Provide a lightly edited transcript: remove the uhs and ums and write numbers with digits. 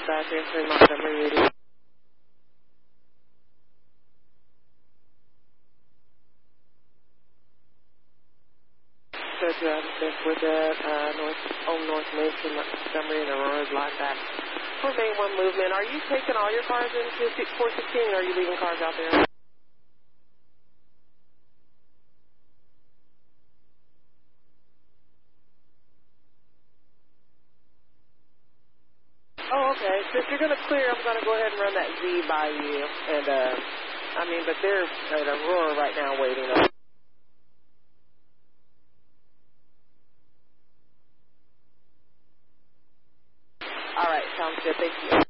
dispatch entering Montgomery 80. So 2006 with that North Mason, Montgomery, and Aurora's line back. For main 1 movement, are you taking all your cars into 416 or are you leaving cars out there? Oh, okay. Since you're going to clear, I'm going to go ahead and run that Z by you. And, but they're at Aurora right now waiting up. All right, sounds good. Thank you.